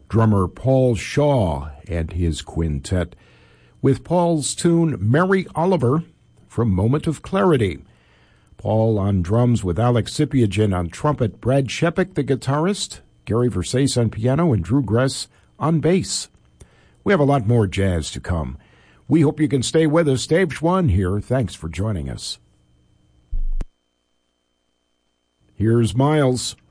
drummer Paul Shaw and his quintet, with Paul's tune Mary Oliver from Moment of Clarity. Paul on drums with Alex Sipiagin on trumpet, Brad Shepik, the guitarist, Gary Versace on piano, and Drew Gress on bass. We have a lot more jazz to come. We hope you can stay with us. Dave Schwann here. Thanks for joining us. Here's Miles.